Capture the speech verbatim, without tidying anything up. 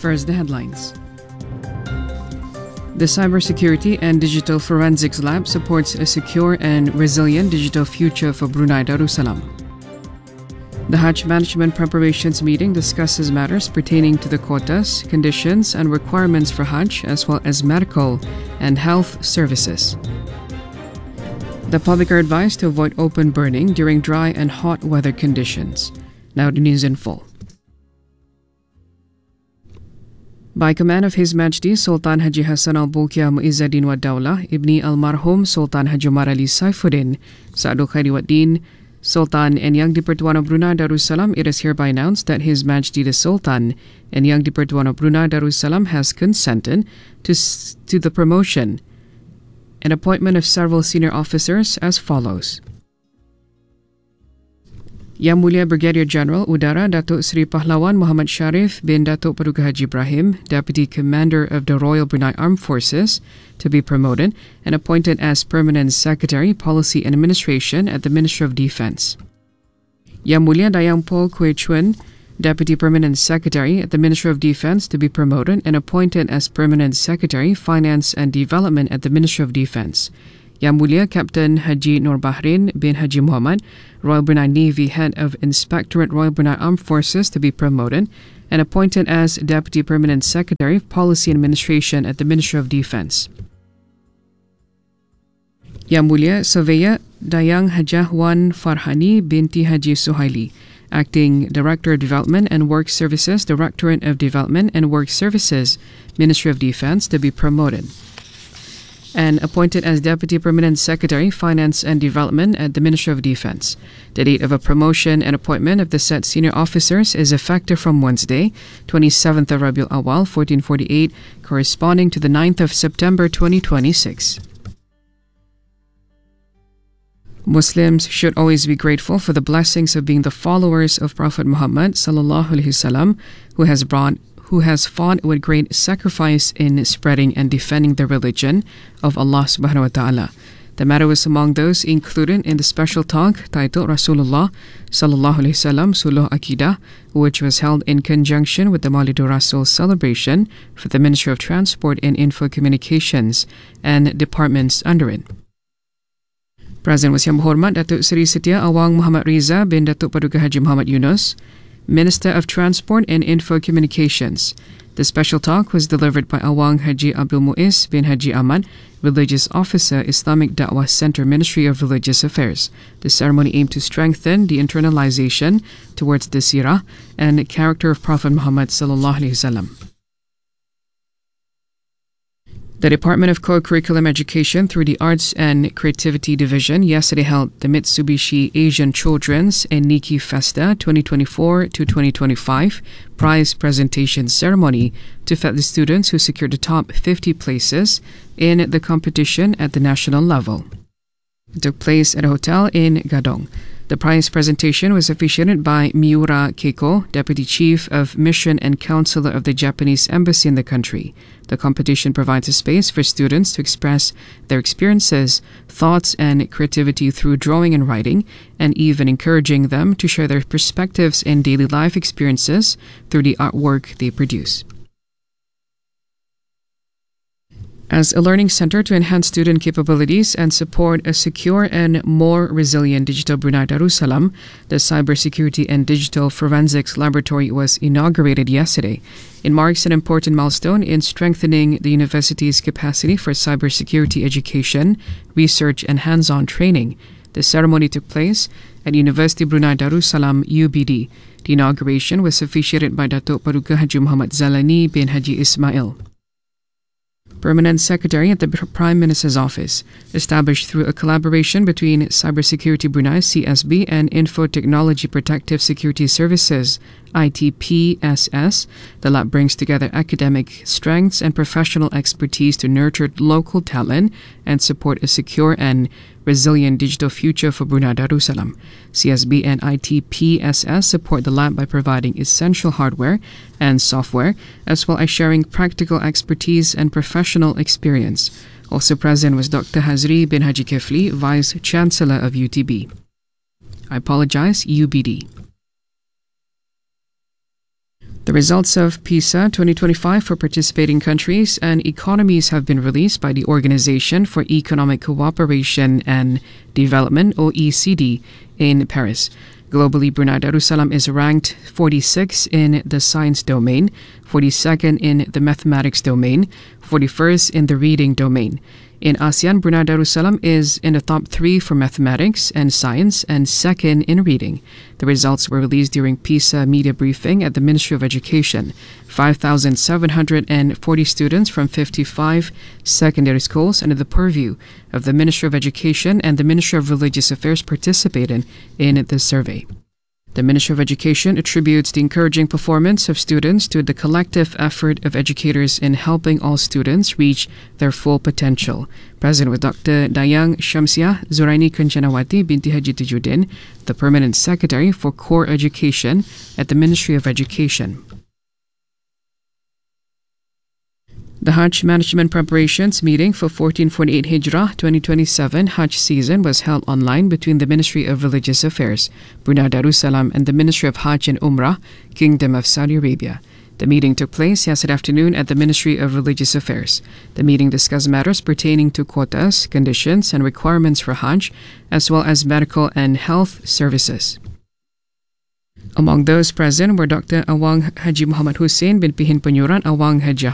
First, the headlines. The Cybersecurity and Digital Forensics Lab supports a secure and resilient digital future for Brunei Darussalam. The Hajj Management Preparations Meeting discusses matters pertaining to the quotas, conditions and requirements for Hajj as well as medical and health services. The public are advised to avoid open burning during dry and hot weather conditions. Now the news in full. By command of His Majesty Sultan Haji Hassan Al-Bolkiah Muizzuddin Wad Dawlah Ibni Al-Marhum Sultan Haji Umar Ali Saifuddin Sa'adul Khairi Wad Din Sultan and Yang di-Pertuan of Brunei Darussalam, it is hereby announced that His Majesty the Sultan and Yang di-Pertuan of Brunei Darussalam has consented to, to the promotion and appointment of several senior officers as follows. Yang Mulia Brigadier General Udara Datuk Seri Pahlawan Muhammad Sharif bin Datuk Paduka Haji Ibrahim, Deputy Commander of the Royal Brunei Armed Forces, to be promoted and appointed as Permanent Secretary, Policy and Administration at the Ministry of Defence. Yang Mulia Dayang Paul Kwee Chuen, Deputy Permanent Secretary at the Ministry of Defence, to be promoted and appointed as Permanent Secretary, Finance and Development at the Ministry of Defence. Yang Mulia Captain Haji Nur Bahrain bin Haji Muhammad, Royal Brunei Navy Head of Inspectorate Royal Brunei Armed Forces, to be promoted and appointed as Deputy Permanent Secretary, Policy and Administration at the Ministry of Defence. Yang Mulia Surveyor Dayang Hajah Wan Farhani binti Haji Suhaili, Acting Director of Development and Work Services, Directorate of Development and Work Services, Ministry of Defence, to be promoted and appointed as Deputy Permanent Secretary, Finance and Development at the Ministry of Defence. The date of a promotion and appointment of the said senior officers is effective from Wednesday, twenty-seventh of Rabiul Awal, fourteen forty-eight, corresponding to the ninth of September, twenty twenty-six. Muslims should always be grateful for the blessings of being the followers of Prophet Muhammad sallallahu alaihi wasallam, who has brought who has fought with great sacrifice in spreading and defending the religion of Allah subhanahu wa ta'ala. The matter was among those included in the special talk titled Rasulullah sallallahu alaihi wasallam Suluh Akidah, which was held in conjunction with the Maulidur Rasul celebration for the Ministry of Transport and Info Communications and departments under it. Present was Yang Berhormat Datuk Seri Setia Awang Muhammad Riza bin Datuk Paduka Haji Muhammad Yunus, Minister of Transport and Info Communications. The special talk was delivered by Awang Haji Abdul Muiz bin Haji Ahmad, Religious Officer, Islamic Da'wah Center, Ministry of Religious Affairs. The ceremony aimed to strengthen the internalization towards the seerah and character of Prophet Muhammad sallallahu alaihi wasallam. The Department of Co-Curriculum Education through the Arts and Creativity Division yesterday held the Mitsubishi Asian Children's and Nikki Festa twenty twenty-four to twenty twenty-five prize presentation ceremony to fet the students who secured the top fifty places in the competition at the national level. It took place at a hotel in Gadong. The prize presentation was officiated by Miura Keiko, Deputy Chief of Mission and Counselor of the Japanese Embassy in the country. The competition provides a space for students to express their experiences, thoughts, and creativity through drawing and writing, and even encouraging them to share their perspectives and daily life experiences through the artwork they produce. As a learning center to enhance student capabilities and support a secure and more resilient digital Brunei Darussalam, the Cybersecurity and Digital Forensics Laboratory was inaugurated yesterday. It marks an important milestone in strengthening the university's capacity for cybersecurity education, research, and hands-on training. The ceremony took place at University Brunei Darussalam U B D. The inauguration was officiated by Datuk Paduka Haji Muhammad Zalani bin Haji Ismail, Permanent Secretary at the Prime Minister's Office, established through a collaboration between Cybersecurity Brunei C S B and Info Technology Protective Security Services I T P S S. The lab brings together academic strengths and professional expertise to nurture local talent and support a secure and resilient digital future for Brunei Darussalam. C S B and I T P S S support the lab by providing essential hardware and software, as well as sharing practical expertise and professional experience. Also present was Doctor Hazri bin Haji Kefli, Vice Chancellor of U T B. I apologize, U B D. The The results of PISA twenty twenty-five for participating countries and economies have been released by the Organization for Economic Cooperation and Development, O E C D, in Paris. Globally, Brunei Darussalam is ranked forty-sixth in the science domain, forty-second in the mathematics domain, forty-first in the reading domain. In ASEAN, Brunei Darussalam is in the top three for mathematics and science and second in reading. The results were released during PISA media briefing at the Ministry of Education. five thousand seven hundred forty students from fifty-five secondary schools under the purview of the Ministry of Education and the Ministry of Religious Affairs participated in the survey. The Ministry of Education attributes the encouraging performance of students to the collective effort of educators in helping all students reach their full potential. Present was Doctor Dayang Shamsiah Zuraini Kanchanawati binti Haji Tajuddin, the Permanent Secretary for Core Education at the Ministry of Education. The Hajj Management Preparations meeting for fourteen forty-eight Hijrah twenty twenty-seven Hajj season was held online between the Ministry of Religious Affairs, Brunei Darussalam, and the Ministry of Hajj and Umrah, Kingdom of Saudi Arabia. The meeting took place yesterday afternoon at the Ministry of Religious Affairs. The meeting discussed matters pertaining to quotas, conditions, and requirements for Hajj, as well as medical and health services. Among those present were Doctor Awang Haji Muhammad Hussein bin Pihin Penyuran Awang Haji